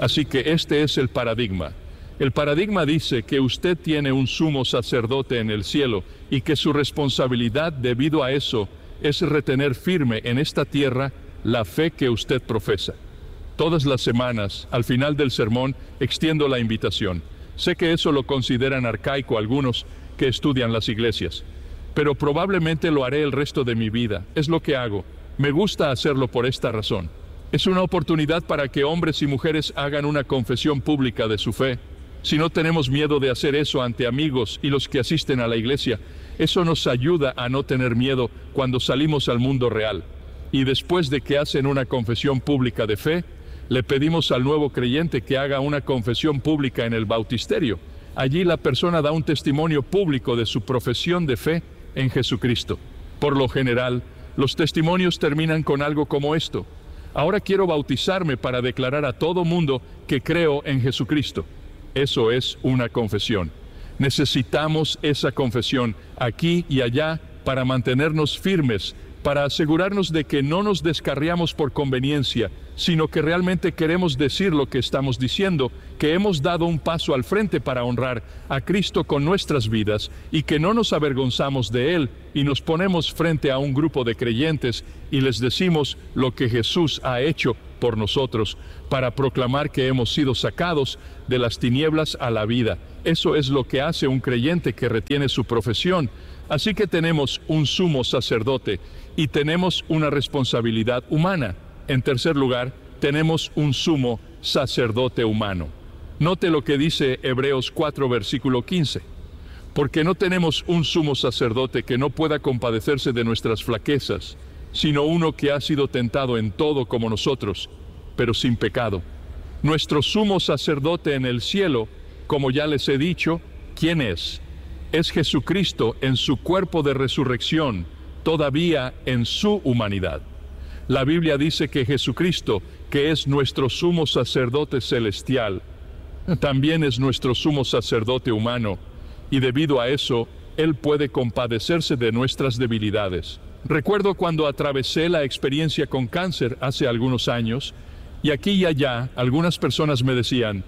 Así que este es el paradigma. El paradigma dice que usted tiene un sumo sacerdote en el cielo y que su responsabilidad debido a eso es retener firme en esta tierra la fe que usted profesa. Todas las semanas, al final del sermón, extiendo la invitación. Sé que eso lo consideran arcaico algunos que estudian las iglesias, pero probablemente lo haré el resto de mi vida. Es lo que hago. Me gusta hacerlo por esta razón. Es una oportunidad para que hombres y mujeres hagan una confesión pública de su fe. Si no tenemos miedo de hacer eso ante amigos y los que asisten a la iglesia, eso nos ayuda a no tener miedo cuando salimos al mundo real. Y después de que hacen una confesión pública de fe, le pedimos al nuevo creyente que haga una confesión pública en el bautisterio. Allí la persona da un testimonio público de su profesión de fe en Jesucristo. Por lo general, los testimonios terminan con algo como esto: ahora quiero bautizarme para declarar a todo mundo que creo en Jesucristo. Eso es una confesión. Necesitamos esa confesión aquí y allá para mantenernos firmes, para asegurarnos de que no nos descarriamos por conveniencia, sino que realmente queremos decir lo que estamos diciendo, que hemos dado un paso al frente para honrar a Cristo con nuestras vidas y que no nos avergonzamos de Él y nos ponemos frente a un grupo de creyentes y les decimos lo que Jesús ha hecho por nosotros para proclamar que hemos sido sacados de las tinieblas a la vida. Eso es lo que hace un creyente que retiene su profesión. Así que tenemos un sumo sacerdote y tenemos una responsabilidad humana. En tercer lugar, tenemos un sumo sacerdote humano. Note lo que dice Hebreos 4, versículo 15. Porque no tenemos un sumo sacerdote que no pueda compadecerse de nuestras flaquezas, sino uno que ha sido tentado en todo como nosotros, pero sin pecado. Nuestro sumo sacerdote en el cielo, como ya les he dicho, ¿quién es? Es Jesucristo en su cuerpo de resurrección, todavía en su humanidad. La Biblia dice que Jesucristo, que es nuestro sumo sacerdote celestial, también es nuestro sumo sacerdote humano, y debido a eso, Él puede compadecerse de nuestras debilidades. Recuerdo cuando atravesé la experiencia con cáncer hace algunos años, y aquí y allá algunas personas me decían: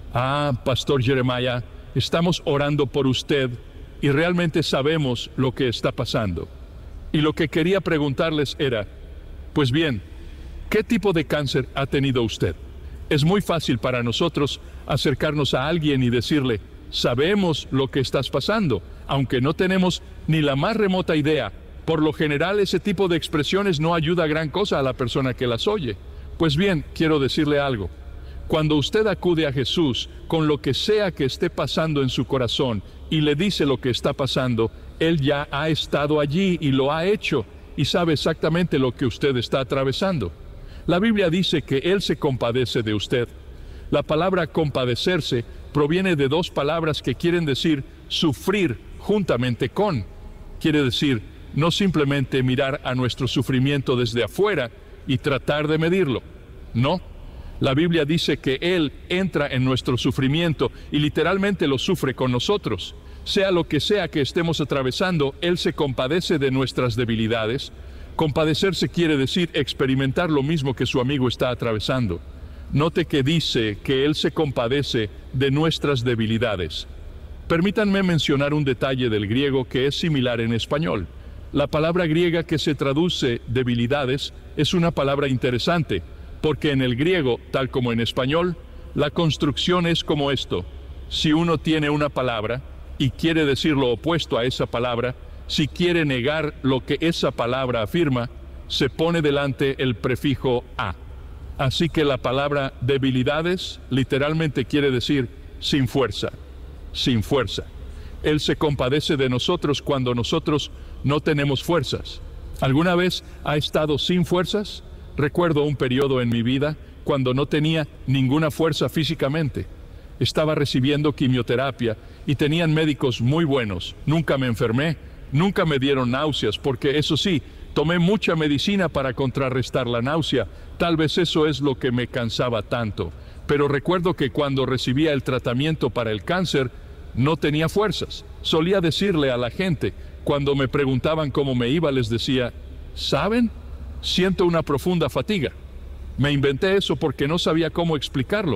Pastor Jeremiah, estamos orando por usted y realmente sabemos lo que está pasando. Y lo que quería preguntarles era: pues bien, ¿qué tipo de cáncer ha tenido usted? Es muy fácil para nosotros acercarnos a alguien y decirle: sabemos lo que estás pasando, aunque no tenemos ni la más remota idea. Por lo general, ese tipo de expresiones no ayuda gran cosa a la persona que las oye. Pues bien, quiero decirle algo. Cuando usted acude a Jesús con lo que sea que esté pasando en su corazón y le dice lo que está pasando, Él ya ha estado allí y lo ha hecho y sabe exactamente lo que usted está atravesando. La Biblia dice que Él se compadece de usted. La palabra compadecerse proviene de dos palabras que quieren decir sufrir juntamente con. Quiere decir no simplemente mirar a nuestro sufrimiento desde afuera y tratar de medirlo. No. La Biblia dice que Él entra en nuestro sufrimiento y literalmente lo sufre con nosotros. Sea lo que sea que estemos atravesando, Él se compadece de nuestras debilidades. Compadecerse quiere decir experimentar lo mismo que su amigo está atravesando. Note que dice que Él se compadece de nuestras debilidades. Permítanme mencionar un detalle del griego que es similar en español. La palabra griega que se traduce debilidades es una palabra interesante, porque en el griego, tal como en español, la construcción es como esto. Si uno tiene una palabra y quiere decir lo opuesto a esa palabra, si quiere negar lo que esa palabra afirma, se pone delante el prefijo a. Así que la palabra debilidades literalmente quiere decir sin fuerza, sin fuerza. Él se compadece de nosotros cuando nosotros no tenemos fuerzas. ¿Alguna vez ha estado sin fuerzas? Recuerdo un periodo en mi vida cuando no tenía ninguna fuerza físicamente. Estaba recibiendo quimioterapia y tenían médicos muy buenos. Nunca me enfermé, nunca me dieron náuseas, porque eso sí, tomé mucha medicina para contrarrestar la náusea. Tal vez eso es lo que me cansaba tanto. Pero recuerdo que cuando recibía el tratamiento para el cáncer, no tenía fuerzas. Solía decirle a la gente, cuando me preguntaban cómo me iba, les decía: ¿saben? Siento una profunda fatiga. Me inventé eso porque no sabía cómo explicarlo.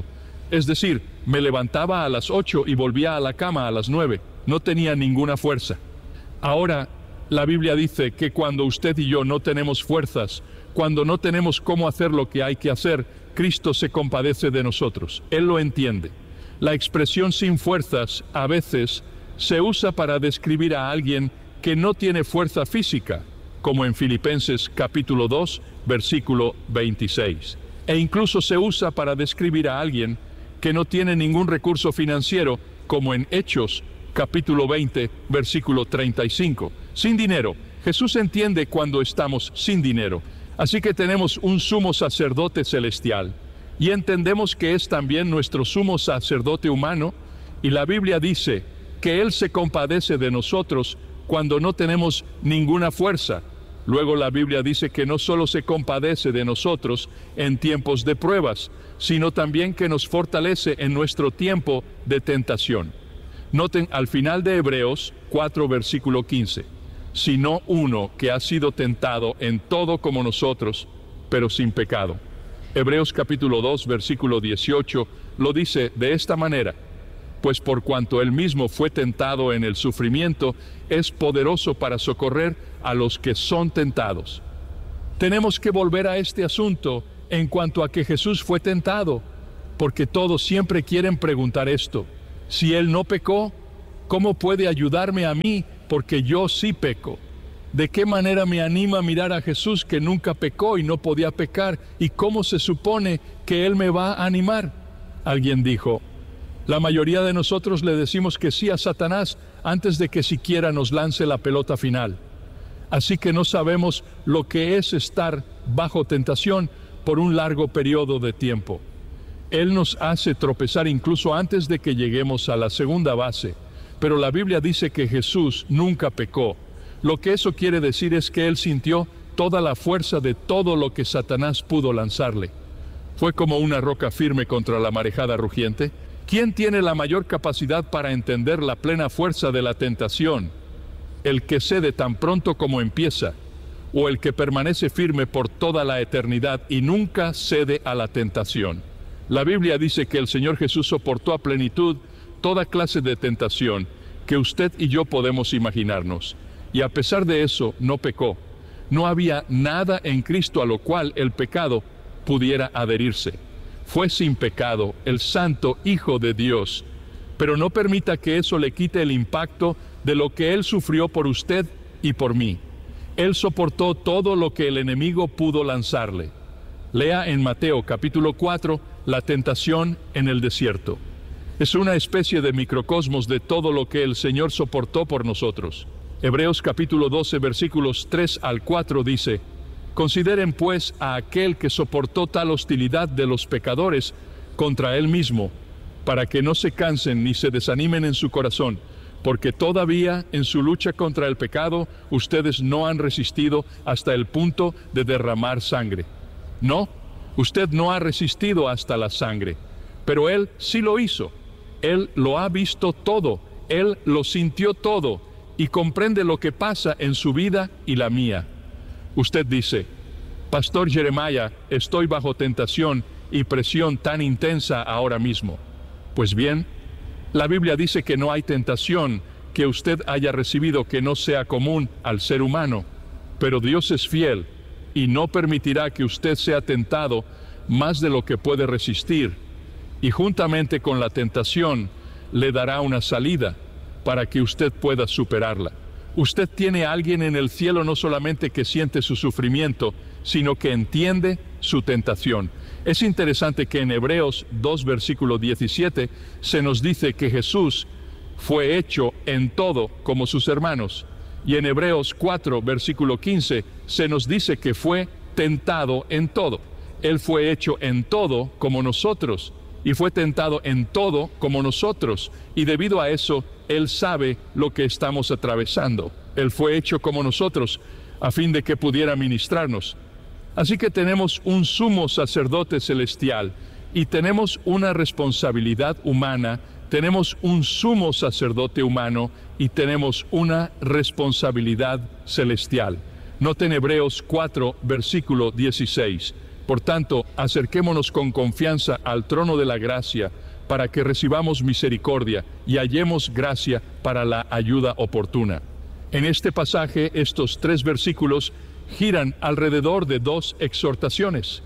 Es decir, me levantaba a las 8 y volvía a la cama a las 9. No tenía ninguna fuerza. Ahora, la Biblia dice que cuando usted y yo no tenemos fuerzas, cuando no tenemos cómo hacer lo que hay que hacer, Cristo se compadece de nosotros. Él lo entiende. La expresión sin fuerzas a veces se usa para describir a alguien que no tiene fuerza física, como en Filipenses capítulo 2, versículo 26. E incluso se usa para describir a alguien que no tiene ningún recurso financiero, como en Hechos capítulo 20, versículo 35. Sin dinero. Jesús entiende cuando estamos sin dinero. Así que tenemos un sumo sacerdote celestial y entendemos que es también nuestro sumo sacerdote humano, y la Biblia dice que Él se compadece de nosotros cuando no tenemos ninguna fuerza. Luego la Biblia dice que no solo se compadece de nosotros en tiempos de pruebas, sino también que nos fortalece en nuestro tiempo de tentación. Noten al final de Hebreos 4, versículo 15. Sino uno que ha sido tentado en todo como nosotros, pero sin pecado. Hebreos capítulo 2, versículo 18, lo dice de esta manera: pues por cuanto él mismo fue tentado en el sufrimiento, es poderoso para socorrer a los que son tentados. Tenemos que volver a este asunto en cuanto a que Jesús fue tentado, porque todos siempre quieren preguntar esto: si él no pecó, ¿cómo puede ayudarme a mí? Porque yo sí peco. ¿De qué manera me anima a mirar a Jesús que nunca pecó y no podía pecar? ¿Y cómo se supone que Él me va a animar? Alguien dijo: la mayoría de nosotros le decimos que sí a Satanás antes de que siquiera nos lance la pelota final. Así que no sabemos lo que es estar bajo tentación por un largo periodo de tiempo. Él nos hace tropezar incluso antes de que lleguemos a la segunda base. Pero la Biblia dice que Jesús nunca pecó. Lo que eso quiere decir es que Él sintió toda la fuerza de todo lo que Satanás pudo lanzarle. Fue como una roca firme contra la marejada rugiente. ¿Quién tiene la mayor capacidad para entender la plena fuerza de la tentación? ¿El que cede tan pronto como empieza, o el que permanece firme por toda la eternidad y nunca cede a la tentación? La Biblia dice que el Señor Jesús soportó a plenitud toda clase de tentación que usted y yo podemos imaginarnos, y a pesar de eso no pecó. No había nada en Cristo a lo cual el pecado pudiera adherirse. Fue sin pecado, el santo Hijo de Dios. Pero no permita que eso le quite el impacto de lo que Él sufrió por usted y por mí. Él soportó todo lo que el enemigo pudo lanzarle. Lea en Mateo capítulo 4 la tentación en el desierto. Es una especie de microcosmos de todo lo que el Señor soportó por nosotros. Hebreos capítulo 12 versículos 3 al 4 dice: consideren pues a aquel que soportó tal hostilidad de los pecadores contra él mismo, para que no se cansen ni se desanimen en su corazón, porque todavía en su lucha contra el pecado ustedes no han resistido hasta el punto de derramar sangre. No, usted no ha resistido hasta la sangre, pero Él sí lo hizo. Él lo ha visto todo, Él lo sintió todo y comprende lo que pasa en su vida y la mía. Usted dice: Pastor Jeremiah, estoy bajo tentación y presión tan intensa ahora mismo. Pues bien, la Biblia dice que no hay tentación que usted haya recibido que no sea común al ser humano, pero Dios es fiel y no permitirá que usted sea tentado más de lo que puede resistir, y juntamente con la tentación le dará una salida para que usted pueda superarla. Usted tiene a alguien en el cielo no solamente que siente su sufrimiento, sino que entiende su tentación. Es interesante que en Hebreos 2, versículo 17, se nos dice que Jesús fue hecho en todo como sus hermanos. Y en Hebreos 4, versículo 15, se nos dice que fue tentado en todo. Él fue hecho en todo como nosotros, y fue tentado en todo como nosotros. Y debido a eso, Él sabe lo que estamos atravesando. Él fue hecho como nosotros, a fin de que pudiera ministrarnos. Así que tenemos un sumo sacerdote celestial y tenemos una responsabilidad humana, tenemos un sumo sacerdote humano y tenemos una responsabilidad celestial. Noten Hebreos 4, versículo 16. Por tanto, acerquémonos con confianza al trono de la gracia para que recibamos misericordia y hallemos gracia para la ayuda oportuna. En este pasaje, estos 3 versículos giran alrededor de 2 exhortaciones.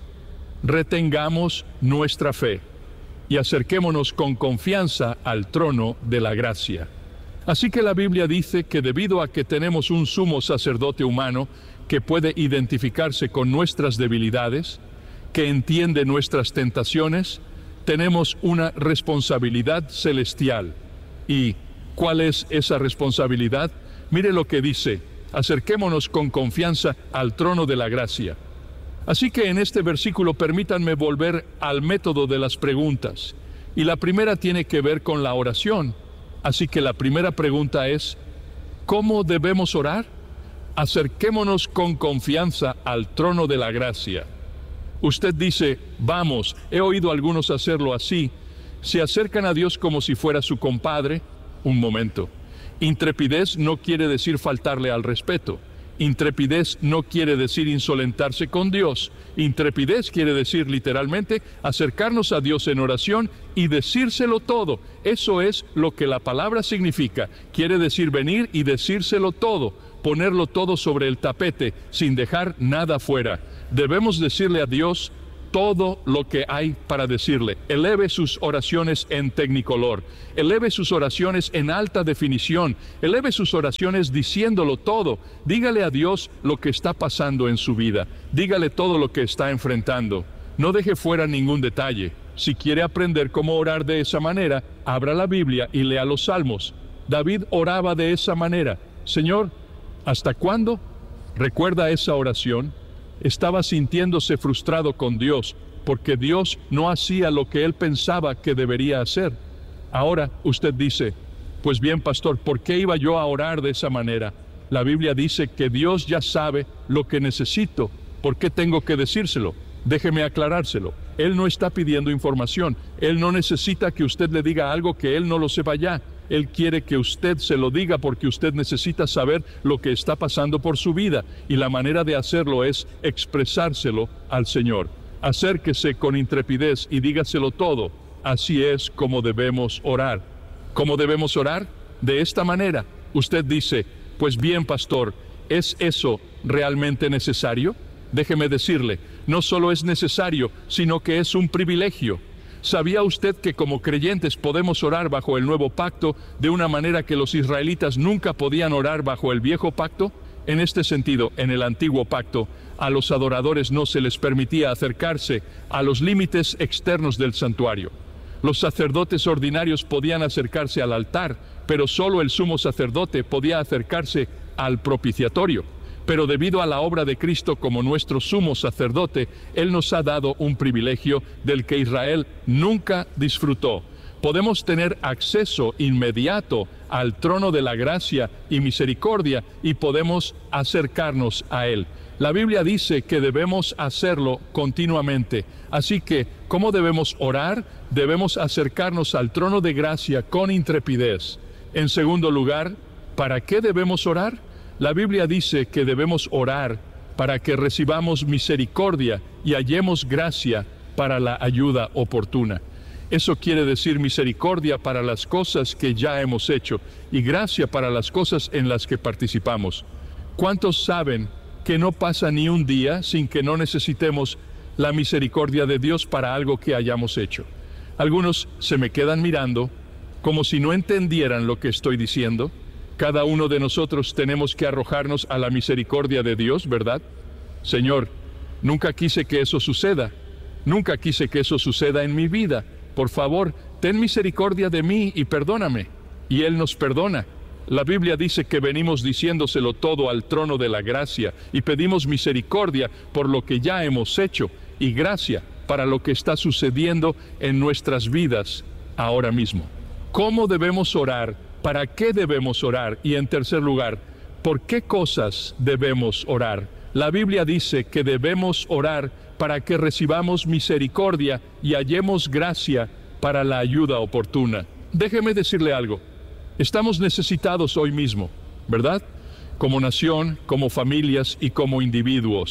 Retengamos nuestra fe y acerquémonos con confianza al trono de la gracia. Así que la Biblia dice que debido a que tenemos un sumo sacerdote humano que puede identificarse con nuestras debilidades, que entiende nuestras tentaciones, tenemos una responsabilidad celestial. ¿Y cuál es esa responsabilidad? Mire lo que dice: acerquémonos con confianza al trono de la gracia. Así que en este versículo permítanme volver al método de las preguntas. Y la primera tiene que ver con la oración. Así que la primera pregunta es: ¿cómo debemos orar? Acerquémonos con confianza al trono de la gracia. Usted dice: vamos, he oído a algunos hacerlo así. Se acercan a Dios como si fuera su compadre. Un momento. Intrepidez no quiere decir faltarle al respeto. Intrepidez no quiere decir insolentarse con Dios. Intrepidez quiere decir literalmente acercarnos a Dios en oración y decírselo todo. Eso es lo que la palabra significa. Quiere decir venir y decírselo todo, ponerlo todo sobre el tapete, sin dejar nada fuera. Debemos decirle a Dios todo lo que hay para decirle. Eleve sus oraciones en tecnicolor, eleve sus oraciones en alta definición, eleve sus oraciones diciéndolo todo. Dígale a Dios lo que está pasando en su vida, dígale todo lo que está enfrentando. No deje fuera ningún detalle. Si quiere aprender cómo orar de esa manera, abra la Biblia y lea los Salmos. David oraba de esa manera: Señor, ¿hasta cuándo? ¿Recuerda esa oración? Estaba sintiéndose frustrado con Dios, porque Dios no hacía lo que él pensaba que debería hacer. Ahora usted dice: pues bien, pastor, ¿por qué iba yo a orar de esa manera? La Biblia dice que Dios ya sabe lo que necesito. ¿Por qué tengo que decírselo? Déjeme aclarárselo. Él no está pidiendo información. Él no necesita que usted le diga algo que él no lo sepa ya. Él quiere que usted se lo diga porque usted necesita saber lo que está pasando por su vida, y la manera de hacerlo es expresárselo al Señor. Acérquese con intrepidez y dígaselo todo. Así es como debemos orar. ¿Cómo debemos orar? De esta manera. Usted dice: pues bien, pastor, ¿es eso realmente necesario? Déjeme decirle, no solo es necesario, sino que es un privilegio. ¿Sabía usted que como creyentes podemos orar bajo el nuevo pacto de una manera que los israelitas nunca podían orar bajo el viejo pacto? En este sentido, en el antiguo pacto, a los adoradores no se les permitía acercarse a los límites externos del santuario. Los sacerdotes ordinarios podían acercarse al altar, pero solo el sumo sacerdote podía acercarse al propiciatorio. Pero debido a la obra de Cristo como nuestro sumo sacerdote, Él nos ha dado un privilegio del que Israel nunca disfrutó. Podemos tener acceso inmediato al trono de la gracia y misericordia y podemos acercarnos a Él. La Biblia dice que debemos hacerlo continuamente. Así que, ¿cómo debemos orar? Debemos acercarnos al trono de gracia con intrepidez. En segundo lugar, ¿para qué debemos orar? La Biblia dice que debemos orar para que recibamos misericordia y hallemos gracia para la ayuda oportuna. Eso quiere decir misericordia para las cosas que ya hemos hecho y gracia para las cosas en las que participamos. ¿Cuántos saben que no pasa ni un día sin que no necesitemos la misericordia de Dios para algo que hayamos hecho? Algunos se me quedan mirando como si no entendieran lo que estoy diciendo. Cada uno de nosotros tenemos que arrojarnos a la misericordia de Dios, ¿verdad? Señor, nunca quise que eso suceda. Nunca quise que eso suceda en mi vida. Por favor, ten misericordia de mí y perdóname. Y Él nos perdona. La Biblia dice que venimos diciéndoselo todo al trono de la gracia y pedimos misericordia por lo que ya hemos hecho y gracia para lo que está sucediendo en nuestras vidas ahora mismo. ¿Cómo debemos orar? ¿Para qué debemos orar? Y en tercer lugar, ¿por qué cosas debemos orar? La Biblia dice que debemos orar para que recibamos misericordia y hallemos gracia para la ayuda oportuna. Déjeme decirle algo. Estamos necesitados hoy mismo, ¿verdad? Como nación, como familias y como individuos.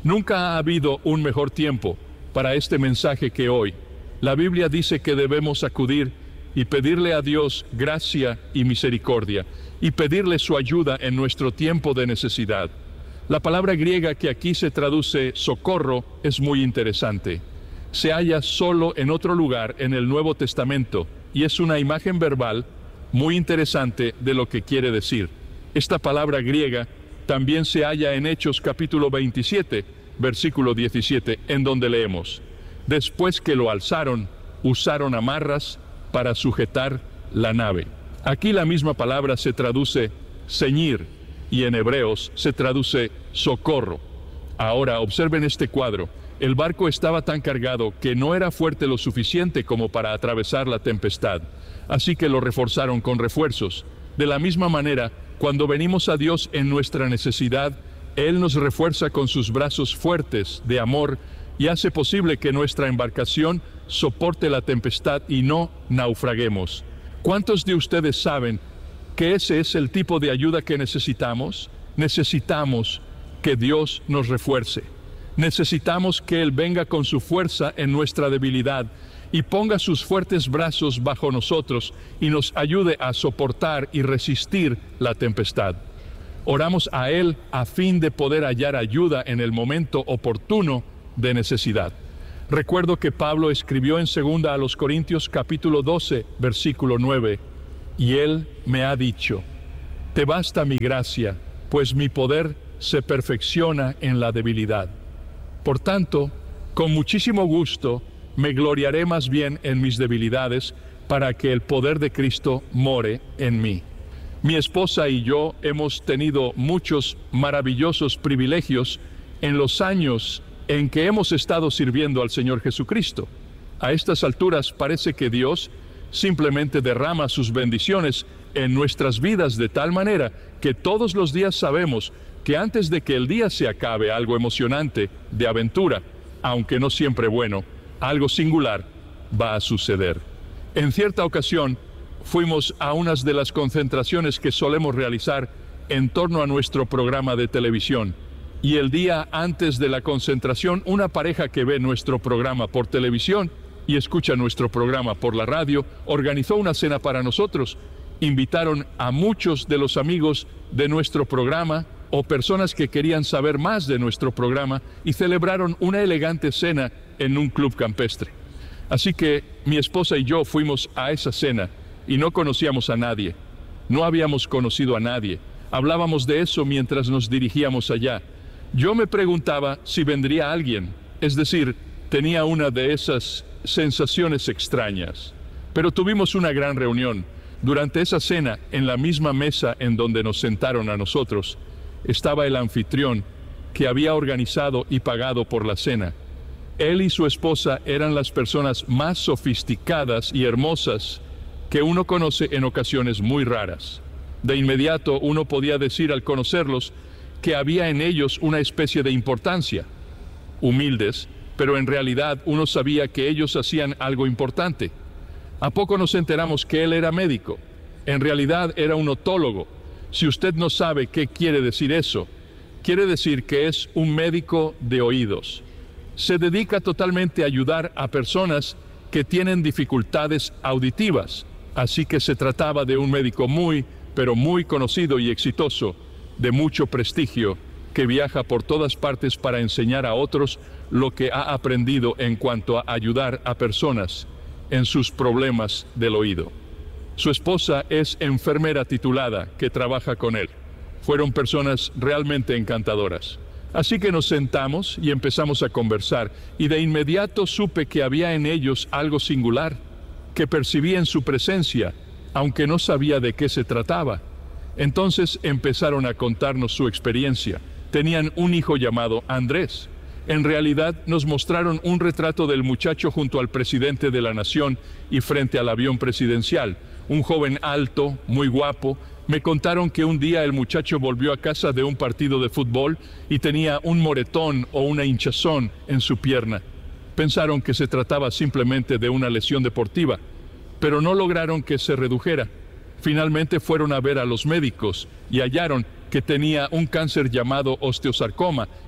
Nunca ha habido un mejor tiempo para este mensaje que hoy. La Biblia dice que debemos acudir y pedirle a Dios gracia y misericordia, y pedirle su ayuda en nuestro tiempo de necesidad. La palabra griega que aquí se traduce socorro es muy interesante. Se halla solo en otro lugar en el Nuevo Testamento, y es una imagen verbal muy interesante de lo que quiere decir. Esta palabra griega también se halla en Hechos capítulo 27, versículo 17, en donde leemos: después que lo alzaron, usaron amarras para sujetar la nave. Aquí la misma palabra se traduce ceñir y en hebreos se traduce socorro. Ahora observen este cuadro. El barco estaba tan cargado que no era fuerte lo suficiente como para atravesar la tempestad, así que lo reforzaron con refuerzos. De la misma manera, cuando venimos a Dios en nuestra necesidad, Él nos refuerza con sus brazos fuertes de amor y hace posible que nuestra embarcación soporte la tempestad y no naufraguemos. ¿Cuántos de ustedes saben que ese es el tipo de ayuda que necesitamos? Necesitamos que Dios nos refuerce. Necesitamos que Él venga con su fuerza en nuestra debilidad y ponga sus fuertes brazos bajo nosotros y nos ayude a soportar y resistir la tempestad. Oramos a Él a fin de poder hallar ayuda en el momento oportuno de necesidad. Recuerdo que Pablo escribió en 2 a los Corintios capítulo 12, versículo 9, y Él me ha dicho: te basta mi gracia, pues mi poder se perfecciona en la debilidad. Por tanto, con muchísimo gusto me gloriaré más bien en mis debilidades, para que el poder de Cristo more en mí. Mi esposa y yo hemos tenido muchos maravillosos privilegios en los años en que hemos estado sirviendo al Señor Jesucristo. A estas alturas parece que Dios simplemente derrama sus bendiciones en nuestras vidas de tal manera que todos los días sabemos que antes de que el día se acabe algo emocionante, de aventura, aunque no siempre bueno, algo singular va a suceder. En cierta ocasión fuimos a unas de las concentraciones que solemos realizar en torno a nuestro programa de televisión. Y el día antes de la concentración, una pareja que ve nuestro programa por televisión y escucha nuestro programa por la radio, organizó una cena para nosotros. Invitaron a muchos de los amigos de nuestro programa o personas que querían saber más de nuestro programa y celebraron una elegante cena en un club campestre. Así que mi esposa y yo fuimos a esa cena y no conocíamos a nadie. No habíamos conocido a nadie. Hablábamos de eso mientras nos dirigíamos allá. Yo me preguntaba si vendría alguien, es decir, tenía una de esas sensaciones extrañas. Pero tuvimos una gran reunión. Durante esa cena, en la misma mesa en donde nos sentaron a nosotros, estaba el anfitrión que había organizado y pagado por la cena. Él y su esposa eran las personas más sofisticadas y hermosas que uno conoce en ocasiones muy raras. De inmediato uno podía decir al conocerlos que había en ellos una especie de importancia, humildes, pero en realidad uno sabía que ellos hacían algo importante. ¿A poco nos enteramos que él era médico? En realidad era un otólogo. Si usted no sabe qué quiere decir eso, quiere decir que es un médico de oídos. Se dedica totalmente a ayudar a personas que tienen dificultades auditivas, así que se trataba de un médico muy, pero muy conocido y exitoso, de mucho prestigio, que viaja por todas partes para enseñar a otros lo que ha aprendido en cuanto a ayudar a personas en sus problemas del oído. Su esposa es enfermera titulada que trabaja con él. Fueron personas realmente encantadoras. Así que nos sentamos y empezamos a conversar, y de inmediato supe que había en ellos algo singular, que percibí en su presencia, aunque no sabía de qué se trataba. Entonces empezaron a contarnos su experiencia. Tenían un hijo llamado Andrés. En realidad nos mostraron un retrato del muchacho junto al presidente de la nación y frente al avión presidencial. Un joven alto, muy guapo. Me contaron que un día el muchacho volvió a casa de un partido de fútbol y tenía un moretón o una hinchazón en su pierna. Pensaron que se trataba simplemente de una lesión deportiva, pero no lograron que se redujera. Finalmente fueron a ver a los médicos y hallaron que tenía un cáncer llamado osteosarcoma,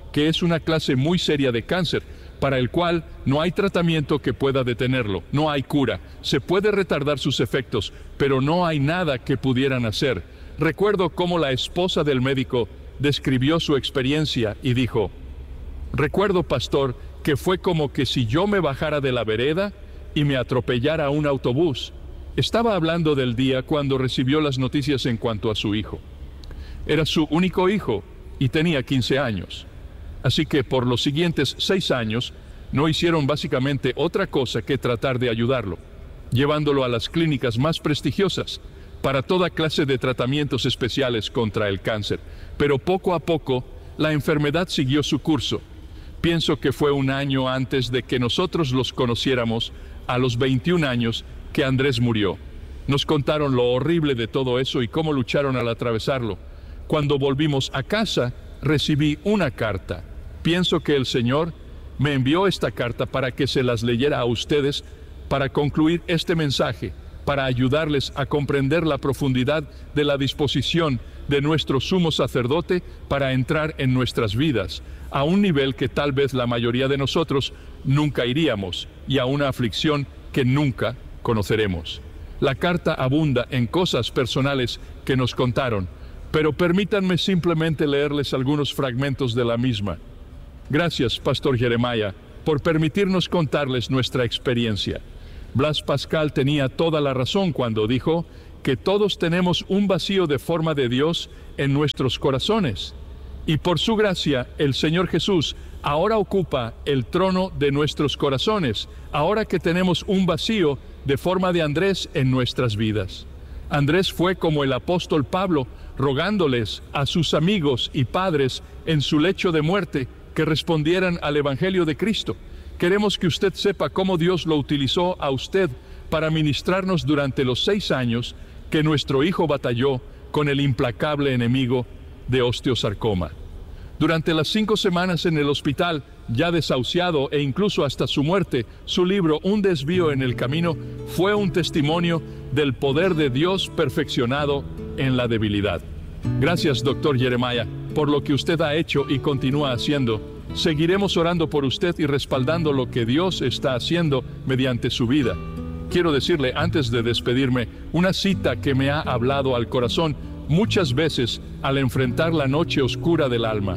que es una clase muy seria de cáncer, para el cual no hay tratamiento que pueda detenerlo, no hay cura. Se puede retardar sus efectos, pero no hay nada que pudieran hacer. Recuerdo cómo la esposa del médico describió su experiencia y dijo: recuerdo, pastor, que fue como que si yo me bajara de la vereda y me atropellara un autobús. Estaba hablando del día cuando recibió las noticias en cuanto a su hijo. Era su único hijo y tenía 15 años. Así que por los siguientes 6 años no hicieron básicamente otra cosa que tratar de ayudarlo, llevándolo a las clínicas más prestigiosas para toda clase de tratamientos especiales contra el cáncer. Pero poco a poco la enfermedad siguió su curso. Pienso que fue un año antes de que nosotros los conociéramos, a los 21 años, que Andrés murió. Nos contaron lo horrible de todo eso y cómo lucharon al atravesarlo. Cuando volvimos a casa, recibí una carta. Pienso que el Señor me envió esta carta para que se las leyera a ustedes, para concluir este mensaje, para ayudarles a comprender la profundidad de la disposición de nuestro sumo sacerdote para entrar en nuestras vidas, a un nivel que tal vez la mayoría de nosotros nunca iríamos, y a una aflicción que nunca conoceremos. La carta abunda en cosas personales que nos contaron, pero permítanme simplemente leerles algunos fragmentos de la misma. Gracias, Pastor Jeremiah, por permitirnos contarles nuestra experiencia. Blas Pascal tenía toda la razón cuando dijo que todos tenemos un vacío de forma de Dios en nuestros corazones. Y por su gracia, el Señor Jesús ahora ocupa el trono de nuestros corazones, ahora que tenemos un vacío de forma de Andrés en nuestras vidas. Andrés fue como el apóstol Pablo, rogándoles a sus amigos y padres en su lecho de muerte que respondieran al Evangelio de Cristo. Queremos que usted sepa cómo Dios lo utilizó a usted para ministrarnos durante los 6 años que nuestro hijo batalló con el implacable enemigo de osteosarcoma. Durante las 5 semanas en el hospital, ya desahuciado e incluso hasta su muerte, su libro Un desvío en el camino fue un testimonio del poder de Dios perfeccionado en la debilidad. Gracias, Dr. Jeremiah, por lo que usted ha hecho y continúa haciendo. Seguiremos orando por usted y respaldando lo que Dios está haciendo mediante su vida. Quiero decirle, antes de despedirme, una cita que me ha hablado al corazón muchas veces al enfrentar la noche oscura del alma.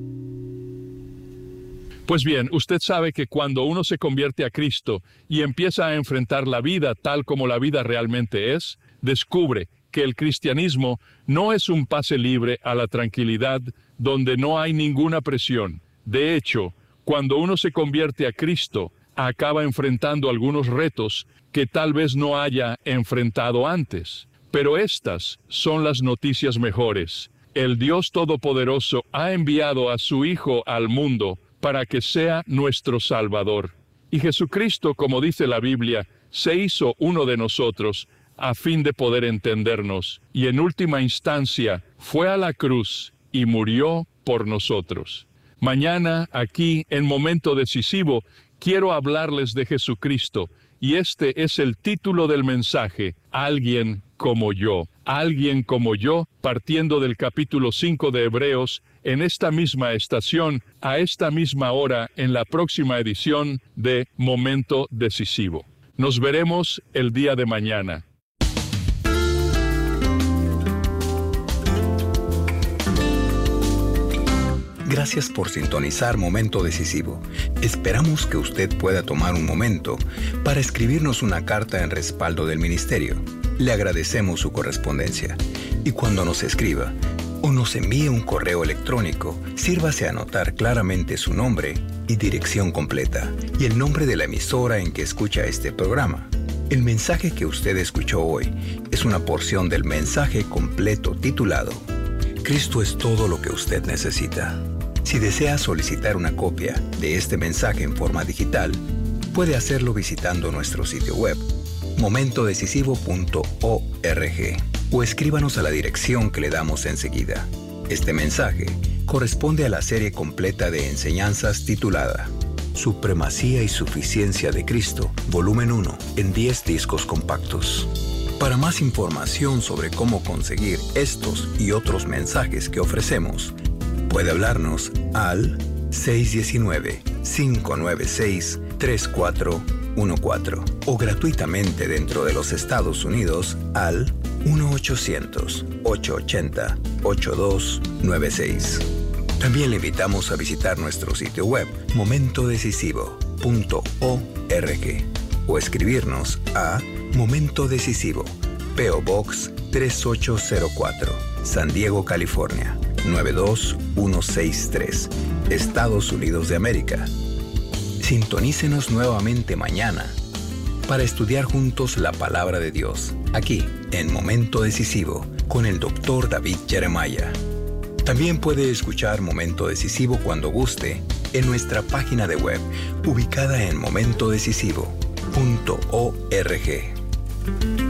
Pues bien, usted sabe que cuando uno se convierte a Cristo y empieza a enfrentar la vida tal como la vida realmente es, descubre que el cristianismo no es un pase libre a la tranquilidad donde no hay ninguna presión. De hecho, cuando uno se convierte a Cristo, acaba enfrentando algunos retos que tal vez no haya enfrentado antes. Pero estas son las noticias mejores. El Dios Todopoderoso ha enviado a su Hijo al mundo para que sea nuestro Salvador. Y Jesucristo, como dice la Biblia, se hizo uno de nosotros a fin de poder entendernos. Y en última instancia, fue a la cruz y murió por nosotros. Mañana, aquí, en Momento Decisivo, quiero hablarles de Jesucristo. Y este es el título del mensaje: Alguien como yo. Alguien como yo, partiendo del capítulo 5 de Hebreos, en esta misma estación, a esta misma hora, en la próxima edición de Momento Decisivo. Nos veremos el día de mañana. Gracias por sintonizar Momento Decisivo. Esperamos que usted pueda tomar un momento para escribirnos una carta en respaldo del ministerio. Le agradecemos su correspondencia. Y cuando nos escriba o nos envíe un correo electrónico, sírvase a anotar claramente su nombre y dirección completa y el nombre de la emisora en que escucha este programa. El mensaje que usted escuchó hoy es una porción del mensaje completo titulado Cristo es todo lo que usted necesita. Si desea solicitar una copia de este mensaje en forma digital, puede hacerlo visitando nuestro sitio web, momentodecisivo.org, o escríbanos a la dirección que le damos enseguida. Este mensaje corresponde a la serie completa de enseñanzas titulada Supremacía y Suficiencia de Cristo, volumen 1, en 10 discos compactos. Para más información sobre cómo conseguir estos y otros mensajes que ofrecemos, puede hablarnos al 1-800-619-596-3414 o gratuitamente dentro de los Estados Unidos al 1-800-880-8296. También le invitamos a visitar nuestro sitio web momentodecisivo.org o escribirnos a Momento Decisivo, P.O. Box 3804, San Diego, California 92163, Estados Unidos de América. Sintonícenos nuevamente mañana para estudiar juntos la palabra de Dios, aquí en Momento Decisivo con el Dr. David Jeremiah. También puede escuchar Momento Decisivo cuando guste en nuestra página de web ubicada en momentodecisivo.org.